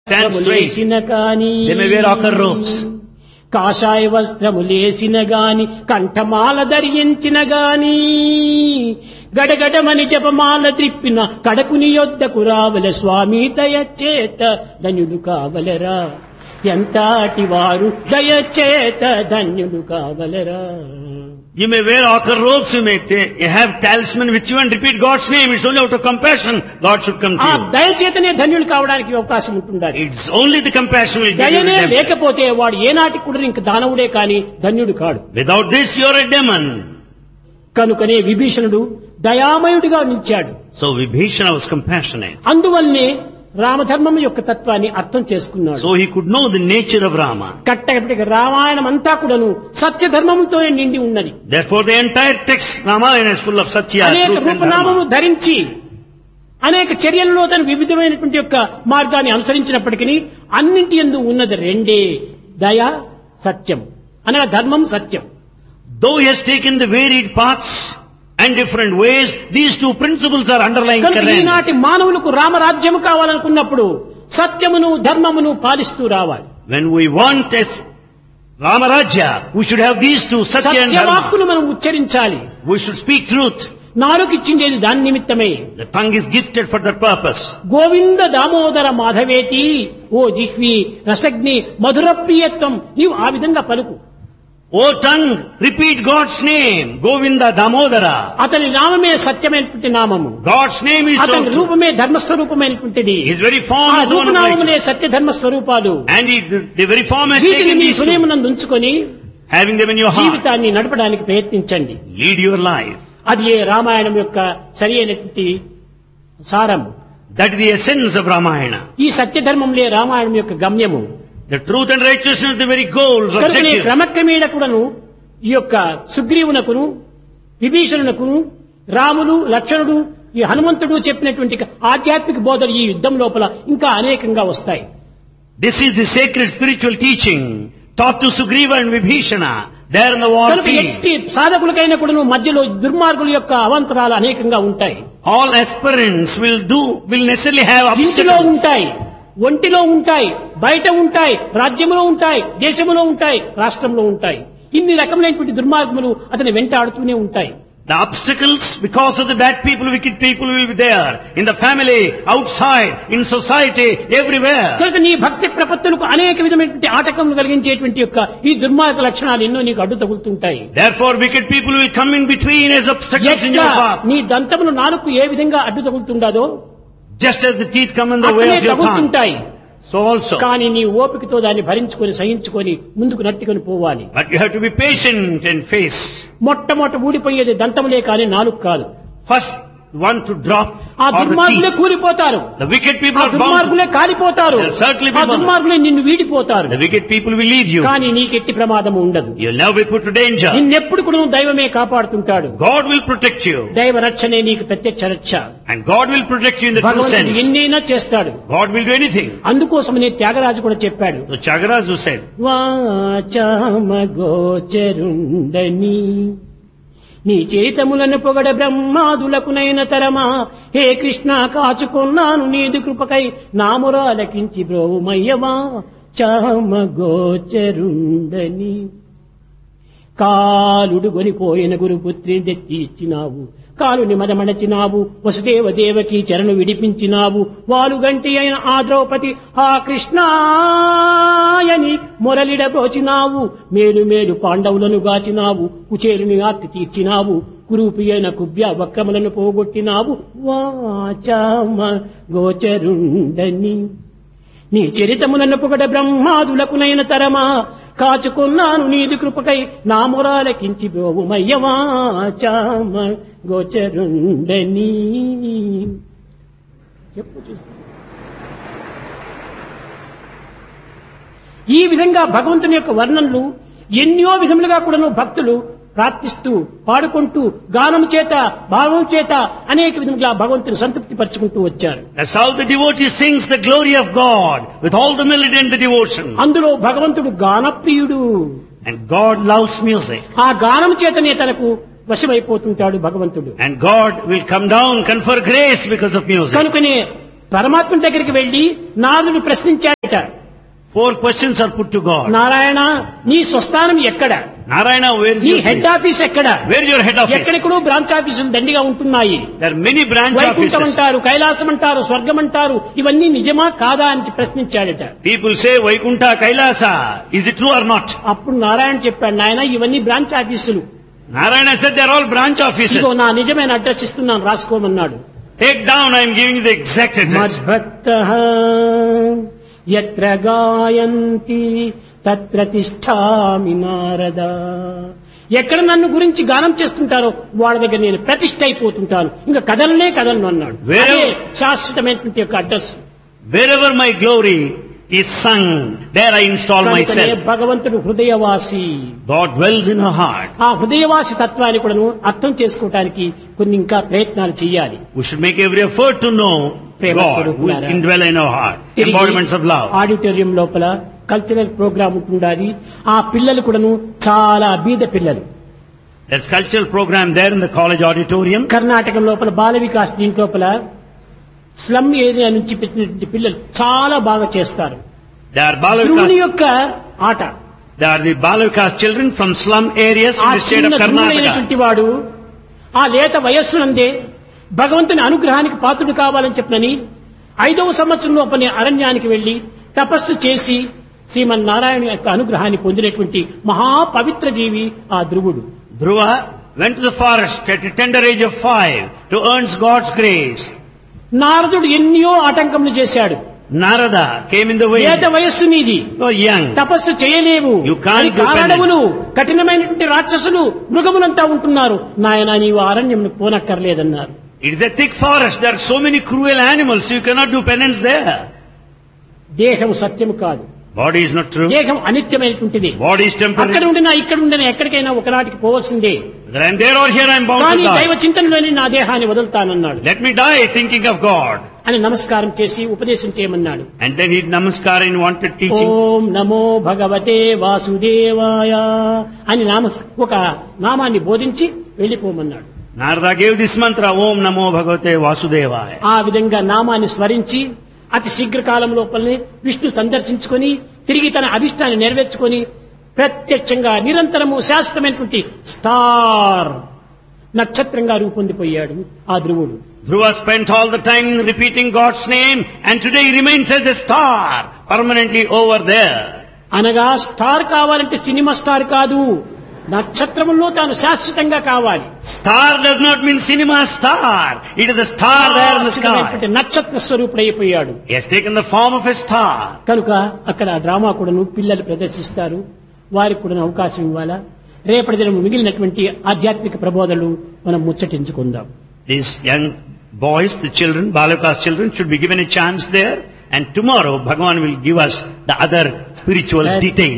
stand straight. They may wear ochre robes. కాషాయ వస్త్రములేసిన గాని కంఠమాల ధరించిన గాని గడగడమని జపమాల త్రిప్పిన కడకుని యొద్దకు రావల స్వామి దయచేత ధన్యుడు కావలరా ఎంతటి వారు దయచేత ధన్యుడు కావలరా. You may wear ochre robes, you may have talisman with you and repeat God's name. It's only out of compassion God should come to you. దయచేతనే ధన్యుడు కావడానికి అవకాశం ఉంటుండాలి. It's only the compassion will give you దయనే redemption. లేకపోతే వాడు ఏనాటి కూడా ఇంక దానవుడే కాని ధన్యుడు కాడు. Without this you are a demon. కనుకనే విభీషణుడు దయామయుడిగా నిలిచాడు. So Vibhishana was compassionate. అందువల్లనే రామధర్మం యొక్క తత్వాన్ని అర్థం చేసుకున్నాడు. So he could know the nature of Rama. కట్టకటికి Ramayanam అంతా కూడాను సత్యధర్మముతో నిండి ఉన్నది. Therefore the entire text Ramayana is full of Satya, అనేక truth and రూపనామము Dharma. ధరించి అనేక చర్యలలో తన వివిధమైనటువంటి యొక్క మార్గాన్ని అనుసరించినప్పటికీ అన్నింటి యందు ఉన్నది రెండే, దయ సత్యం అనగా ధర్మం సత్యం. Though he has taken the varied paths and different ways, these two principles are underlying కనుక current. ఈనాటి మానవులకు రామరాజ్యము కావాలనుకున్నప్పుడు సత్యమును ధర్మమును పాలిస్తూ రావాలి. When we want a Ramarajya, we should have these two, Satya and సత్యవాక్కును Dharma. మనం ఉచ్చరించాలి. We should speak truth. నాలుగిచ్చిండేది దాని నిమిత్తమే. The tongue is gifted for that purpose. Govinda Damodara మాధవేతి ఓ జిహ్వి రసగ్ని మధుర ప్రియత్వం నీవు ఆ విధంగా పలుకు. O tongue, repeat God's name, Govinda Damodara. అతని నామమే సత్యమైనటువంటి నామము. God's name is అతని so. రూపమే ధర్మస్వరూపమైనటువంటిది. His very form ఆ is the one of రూపనామములే righteousness. సత్య ధర్మ స్వరూపాలు. And the very form has వీటిని taken మీ these two. హృదయమునందు ఉంచుకొని Having them in your heart, జీవితాన్ని నడపడానికి ప్రయత్నించండి. lead your life. అది ఏ రామాయణం యొక్క సరి అయినటువంటి సారం. That is the essence of Ramayana. ఈ సత్యధర్మంలే రామాయణం యొక్క గమ్యము. The truth and righteousness are the very goals, కనుకనే objectives. క్రమక్రమేణ కూడాను ఈ యొక్క సుగ్రీవునకును విభీషణునకును రాములు లక్ష్మణుడు ఈ హనుమంతుడు చెప్పినటువంటి ఆధ్యాత్మిక బోధలు ఈ యుద్ధం లోపల ఇంకా అనేకంగా వస్తాయి. This is the sacred spiritual teaching taught to Sugriva and Vibhishana there in the war కనుక field. ఎట్టి సాధకులకైనా కూడాను మధ్యలో దుర్మార్గుల యొక్క అవాంతరాలు అనేకంగా ఉంటాయి. All aspirants will necessarily have ఇంటిలో obstacles. ఉంటాయి, ఒంటిలో ఉంటాయి, బయట ఉంటాయి, రాజ్యంలో ఉంటాయి, దేశంలో ఉంటాయి, రాష్ట్రంలో ఉంటాయి. ఇన్ని రకములైనటువంటి దుర్మార్గములు అతని వెంటాడుతూనే ఉంటాయి. The obstacles because of the bad people, wicked people will be there. In the family, outside, in society, everywhere. కనుక నీ భక్తి ప్రపత్తులకు అనేక విధమైనటువంటి ఆటకములు కలిగించేటువంటి యొక్క ఈ దుర్మార్గ లక్షణాలు ఎన్నో నీకు అడ్డు తగులుతుంటాయి. Therefore, wicked people will come in between as obstacles in your path. నీ దంతములు నాలుగు ఏ విధంగా అడ్డు తగులుతుండదో Just as the teeth come in the way అట్లనే of your tongue. తగులుతుంటాయి. So also. కానీ నీ ఓపికతో దాన్ని భరించుకొని సహించుకొని ముందుకు నట్టుకొని పోవాలి. But you have to be patient and face. మొట్టమొదట ఊడిపోయేది దంతములే కానీ నాలుగు కాదు. First one to drop ఆ or the దుర్మార్గులే teeth. కూలిపోతారు. The wicked people ఆ are bound. దుర్మార్గులే కాలిపోతారు. They'll certainly be ఆ bound. దుర్మార్గులే నిన్ను వీడిపోతారు. The wicked people will leave you. కానీ నీకెట్టి ప్రమాదము ఉండదు. You'll never be put to danger. నిన్నెప్పుడు కూడా దైవమే కాపాడుతుంటాడు. God will protect you. దైవ రక్షణే నీకు ప్రత్యక్ష రక్ష. And God will protect you in the true భగవంతుడు sense. ఎన్నైనా చేస్తాడు. God will do anything. అందుకోసమనే త్యాగరాజు కూడా చెప్పాడు, So Tyagaraja said, వాచామగోచరుండని నీ చరితములను పొగడ బ్రహ్మాదులకునైన తరమా హే కృష్ణ కాచుకున్నాను నీదు కృపకై నామురాలకించి బ్రోమయ్యవా చామగోచరుండని. కాలుడు గొనిపోయిన గురుపుత్రిని తెచ్చి ఇచ్చినావు, కాలుని మదమడచినావు, వసుదేవ దేవకి చరణు విడిపించినావు, వాలుగంటి అయిన ఆ ద్రౌపది ఆ కృష్ణాయని మొరలిడబోచినావు, మేలు మేలు పాండవులను గాచినావు, కుచేలుని ఆర్తి తీర్చినావు, కురూపి అయిన కుబ్య వక్రములను పోగొట్టినావు వాచామ గోచరుండని. నీ చరితములను పొగడ బ్రహ్మాదులకునైన తరమా కాచుకున్నాను నీది కృపకై నా మొరాలకించి బ్రోవుమయ్యవాచామ గోచరుండని. చెప్పు చూస్తా. ఈ విధంగా భగవంతుని యొక్క వర్ణనలు ఎన్నో విధములుగా కూడాను భక్తులు ప్రార్థిస్తూ పాడుకుంటూ గానం చేత భావం చేత అనేక విధములుగా భగవంతుని సంతృప్తి పరుచుకుంటూ వచ్చారు. that's how the devotee sings the glory of God with all the melody and the devotion. అందులో భగవంతుడు గానప్రియుడు. And God loves music. ఆ గానం చేతనే తనకు వశమైపోతుంటాడు భగవంతుడు. And God will come down, confer grace because of music. కనుకనే పరమాత్మ దగ్గరికి వెళ్లి నారదుడు ప్రశ్నించాడు, 4 questions are put to God. Narayana నీ స్వస్థానం ఎక్కడ? Narayana, where is నీ your హెడ్ place? ఆఫీస్ ఎక్కడ? Where is your head office? ఎక్కడెక్కడో బ్రాంచ్ ఆఫీసులు దండిగా ఉంటున్నాయి. There are many branch Vaikuntham offices. అంటారు, కైలాసం అంటారు, స్వర్గం అంటారు. ఇవన్నీ నిజమా కాదా అని ప్రశ్నించాడట. People say Vaikuntha, Kailasa. Is it true or not? అప్పుడు నారాయణ చెప్పాడు, నాయన ఇవన్నీ బ్రాంచ్ ఆఫీసులు. Narayana said they are all branch offices. ఇదిగో నా నిజమైన అడ్రస్ ఇస్తున్నాను, రాసుకోమన్నాడు. Take down, I am giving you the exact address. మద్భక్తః యత్ర గాయంతి తత్ర తిష్ఠామి నారద. ఎక్కడ నన్ను గురించి గానం చేస్తుంటారో వాళ్ళ దగ్గర నేను ప్రతిష్ఠ అయిపోతుంటాను, ఇంకా కదలను అన్నాడు. అదే శాశ్వతమైనటువంటి యొక్క address. Wherever my glory is sung, there I install myself. భగవంతుడు హృదయవాసి. God dwells in her heart. ఆ హృదయవాసి తత్వాన్ని కూడా అర్థం చేసుకోవటానికి కొన్ని ఇంకా ప్రయత్నాలు చేయాలి. We should make every effort to know God who is indwell in our heart. Embodiments of love. Auditorium లోపల కల్చరల్ ప్రోగ్రామ్ ఉంటుండాలి. ఆ పిల్లలు కూడాను చాలా బీద పిల్లలు. There's cultural program there in the college auditorium. Karnataka లోపల బాల వికాస్ దీంట్లోపల స్లమ్ ఏరియా నుంచి పెట్టినటువంటి పిల్లలు చాలా బాగా చేస్తారు. They are Bala ధ్రువుని Vikas. యొక్క ఆట. They are the Bala Vikas children from slum areas in ఆ the state of చిన్న Karnataka. ధ్రువుడైనటువంటి వాడు ఆ లేత వయస్సునందే భగవంతుని అనుగ్రహానికి పాత్రుడు కావాలని చెప్పనని 5వ సంవత్సరం లోపలనే అరణ్యానికి వెళ్లి తపస్సు చేసి శ్రీమన్నారాయణ యొక్క అనుగ్రహాన్ని పొందినటువంటి మహాపవిత్ర జీవి ఆ ధ్రువుడు. Dhruva went to the forest at a tender age of 5 to earn God's grace. నారదుడు ఎన్నో ఆటంకములు చేశాడు. Narada came in the way. లేత వయస్సు నీది, You are young. తపస్సు చేయలేవు, You can't do కారణములు కఠినమైనటువంటి రాక్షసులు మృగములంతా ఉంటున్నారు, నాయన నీవు అరణ్యంను పోనక్కర్లేదన్నారు. It is a thick forest. There are so many cruel animals. You cannot do penance there. దేహం సత్యము కాదు, Body is not true. దేహం అనిత్యమైనటువంటిది. Body is అక్కడ temporary. ఉండినా ఇక్కడ ఉండినా ఎక్కడికైనా ఒకనాటికి పోవలసిందే. Whether I am there or here, I am bound కానీ to దైవ die. చింతనలోని నా దేహాన్ని వదులుతానన్నాడు. Let me die thinking of God. అని నమస్కారం చేసి ఉపదేశం చేయమన్నాడు. And then he did namaskar and wanted teaching. ఓం నమో భగవతే వాసుదేవాయ అని ఒక నామాన్ని బోధించి వెళ్ళిపోమన్నాడు. Narada gave this mantra, Om Namo Bhagavate Vasudevaya. ఆ విధంగా నామాన్ని స్మరించి అతి శీఘ్రకాలం లోపలనే విష్ణు సందర్శించుకొని తిరిగి తన అభిష్టాన్ని నెరవేర్చుకొని ప్రత్యక్షంగా నిరంతరము శాశ్వతమైనటువంటి స్టార్ నక్షత్రంగా రూపొందిపోయాడు ఆ ధ్రువుడు. Dhruva spent all the time repeating God's name, and today he remains as a star permanently over there. అనగా స్టార్ కావాలంటే సినిమా స్టార్ కాదు, నక్షత్రములో తాను శాశ్వతంగా కావాలి. Star does not mean cinema star. It is the star there in the sky. నక్షత్ర స్వరూపుడైపోయాడు. He has taken the form of a star. కనుక అక్కడ drama కూడాను పిల్లలు ప్రదర్శిస్తారు, వారికి కూడా అవకాశం ఇవ్వాలా. రేపటి దినం మిగిలినటువంటి ఆధ్యాత్మిక ప్రబోధనలు మనం ముచ్చటించుకుందాం. These young boys, the children, Balavikas children, should be given a chance there. And tomorrow Bhagavan will give us the other spiritual details.